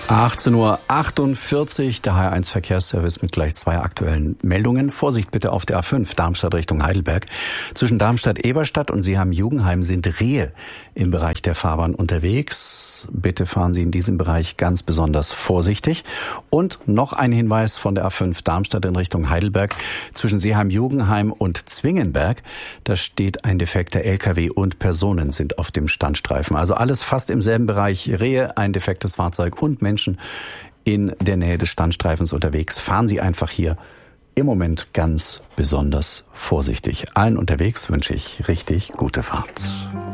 18:48 Uhr, der HR1 Verkehrsservice mit gleich 2 aktuellen Meldungen. Vorsicht bitte auf der A5 Darmstadt Richtung Heidelberg. Zwischen Darmstadt-Eberstadt und Seeheim-Jugenheim sind Rehe im Bereich der Fahrbahn unterwegs. Bitte fahren Sie in diesem Bereich ganz besonders vorsichtig. Und noch ein Hinweis von der A5 Darmstadt in Richtung Heidelberg. Zwischen Seeheim-Jugenheim und Zwingenberg, da steht ein defekter LKW und Personen sind auf dem Standstreifen. Also alles fast im selben Bereich. Rehe, ein defektes Fahrzeug und Menschen in der Nähe des Standstreifens unterwegs. Fahren Sie einfach hier im Moment ganz besonders vorsichtig. Allen unterwegs wünsche ich richtig gute Fahrt.